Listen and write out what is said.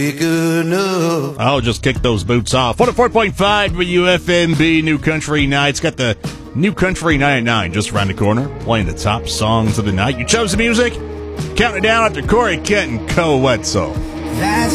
I'll just kick those boots off. 104.5 for UFMB New Country Nights. Got the New Country 99 just around the corner, playing the top songs of the night. You chose the music? Counting it down after Corey Kent and Co. Wetzel.